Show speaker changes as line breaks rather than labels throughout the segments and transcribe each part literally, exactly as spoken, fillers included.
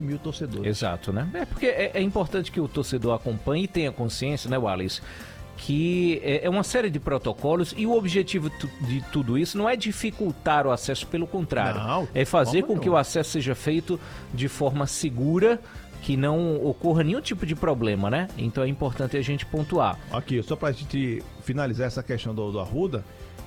mil torcedores.
Exato, né? É porque é, é importante que o torcedor acompanhe e tenha consciência, né, Wallace, que é uma série de protocolos e o objetivo de tudo isso não é dificultar o acesso, pelo contrário,
não,
é fazer com
não.
que o acesso seja feito de forma segura, que não ocorra nenhum tipo de problema, né? Então é importante a gente pontuar.
Aqui, só pra gente finalizar essa questão do, do Arruda,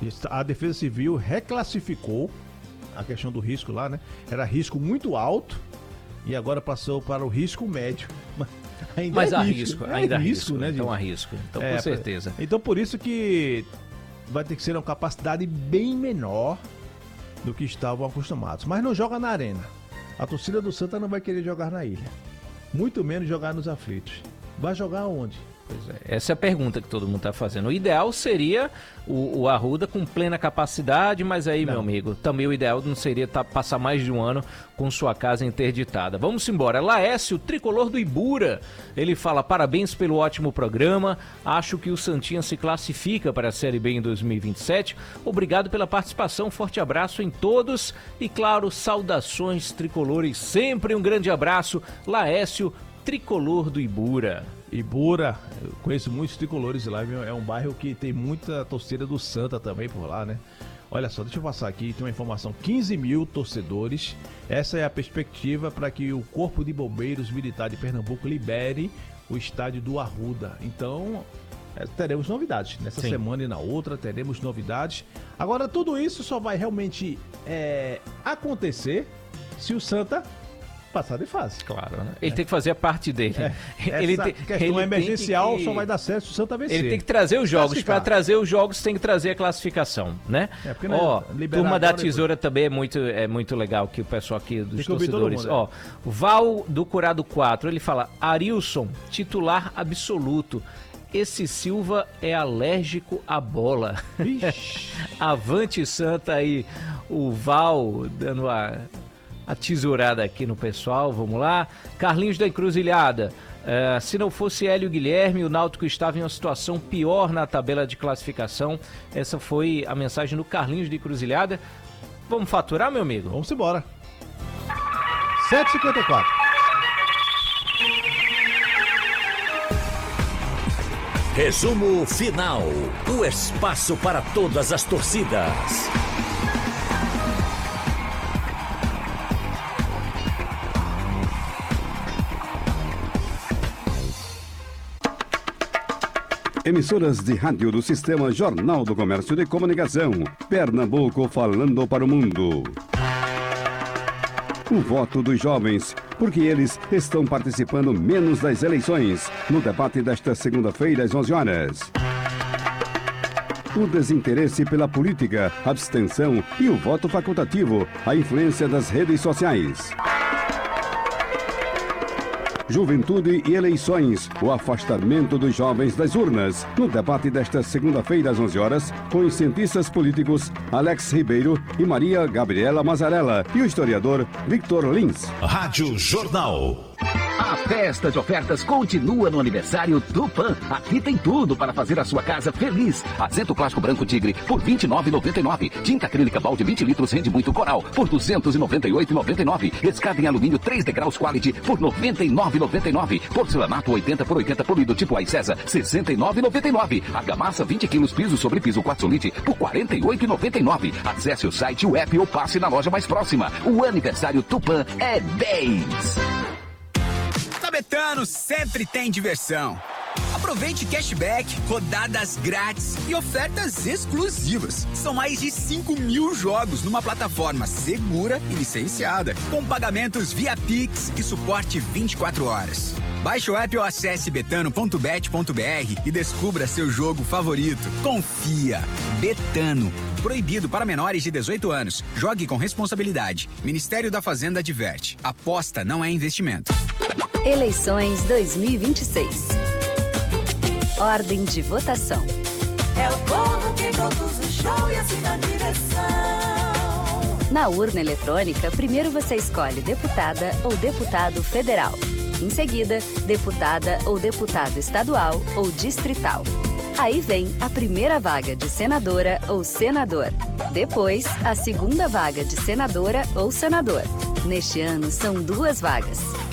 a Defesa Civil reclassificou a questão do risco lá, né? Era risco muito alto e agora passou para o risco médio. Ainda
Mas
é
há
risco,
risco,
é
ainda há
risco,
risco,
né?
então
gente?
há risco, então
É,
com certeza.
Então por isso que vai ter que ser uma capacidade bem menor do que estavam acostumados. Mas não joga na arena. A torcida do Santa não vai querer jogar na ilha. Muito menos jogar nos aflitos. Vai jogar onde?
Pois é, essa é a pergunta que todo mundo está fazendo. O ideal seria o, o Arruda com plena capacidade, mas aí, não. meu amigo, também o ideal não seria tá, passar mais de um ano com sua casa interditada. Vamos embora. Laércio, tricolor do Ibura, ele fala: parabéns pelo ótimo programa, acho que o Santinha se classifica para a Série B em dois mil e vinte e sete. Obrigado pela participação, forte abraço em todos e, claro, saudações tricolores. Sempre um grande abraço, Laércio, tricolor do Ibura.
Ibura, eu conheço muitos tricolores lá, é um bairro que tem muita torcida do Santa também por lá, né? Olha só, deixa eu passar aqui, tem uma informação, quinze mil torcedores, essa é a perspectiva para que o Corpo de Bombeiros Militar de Pernambuco libere o estádio do Arruda. Então, é, teremos novidades, nessa Sim. semana e na outra teremos novidades. Agora, tudo isso só vai realmente é, acontecer se o Santa passar de fase.
Claro, né? Ele é. tem que fazer a parte dele. É.
Ele
Essa
tem, questão
ele
emergencial
que...
só vai dar certo se o Santa vencer.
Ele tem que trazer os jogos. Para trazer os jogos tem que trazer a classificação, né? É, porque ó, é turma da Tesoura depois. Também é muito, é muito legal que o pessoal aqui dos torcedores. Mundo, ó, é. Val do Curado quatro, ele fala: Arilson, titular absoluto. Esse Silva é alérgico à bola. Avante Santa aí, o Val dando a A tesourada aqui no pessoal, vamos lá. Carlinhos da Encruzilhada. Uh, se não fosse Hélio Guilherme, o Náutico estava em uma situação pior na tabela de classificação. Essa foi a mensagem do Carlinhos da Encruzilhada. Vamos faturar, meu amigo?
Vamos embora. sete e cinquenta e quatro.
Resumo final. O espaço para todas as torcidas.
Emissoras de rádio do Sistema Jornal do Comércio de Comunicação. Pernambuco falando para o mundo. O voto dos jovens, porque eles estão participando menos das eleições. No debate desta segunda-feira, às onze horas. O desinteresse pela política, abstenção e o voto facultativo. A influência das redes sociais. Juventude e eleições, o afastamento dos jovens das urnas. No debate desta segunda-feira, às onze horas, com os cientistas políticos Alex Ribeiro e Maria Gabriela Mazarella e o historiador Victor Lins.
Rádio Jornal.
A festa de ofertas continua no aniversário Tupã. Aqui tem tudo para fazer a sua casa feliz. Azento plástico branco Tigre por vinte e nove reais e noventa e nove centavos. Tinta acrílica balde vinte litros rende muito Coral por duzentos e noventa e oito reais e noventa e nove centavos. Escada em alumínio três degraus Quality por noventa e nove reais e noventa e nove centavos. Porcelanato oitenta por oitenta polido tipo Ai César sessenta e nove reais e noventa e nove centavos. Argamassa vinte quilos piso sobre piso quartzolite por quarenta e oito reais e noventa e nove centavos. Acesse o site, o app ou passe na loja mais próxima. O aniversário Tupã é dez.
Betano sempre tem diversão. Aproveite cashback, rodadas grátis e ofertas exclusivas. São mais de cinco mil jogos numa plataforma segura e licenciada, com pagamentos via Pix e suporte vinte e quatro horas. Baixe o app ou acesse betano ponto bet ponto br e descubra seu jogo favorito. Confia. Betano. Proibido para menores de dezoito anos. Jogue com responsabilidade. Ministério da Fazenda adverte. Aposta não é investimento.
Eleições dois mil e vinte e seis. Ordem de votação.
É o povo que produz o show e assim dá direção.
Na urna eletrônica, primeiro você escolhe deputada ou deputado federal. Em seguida, deputada ou deputado estadual ou distrital. Aí vem a primeira vaga de senadora ou senador. Depois, a segunda vaga de senadora ou senador. Neste ano, são duas vagas.